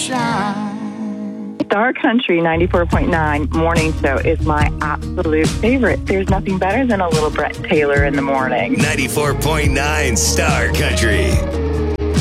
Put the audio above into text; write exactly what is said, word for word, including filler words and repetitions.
shine. Star Country ninety-four point nine morning show is my absolute favorite. There's nothing better than a little Brett Taylor in the morning. ninety-four point nine Star Country.